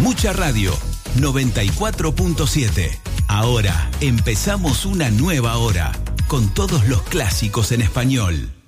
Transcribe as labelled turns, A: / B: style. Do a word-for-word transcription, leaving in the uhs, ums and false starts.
A: Mucha Radio, noventa y cuatro punto siete. Ahora empezamos una nueva hora con todos los clásicos en español.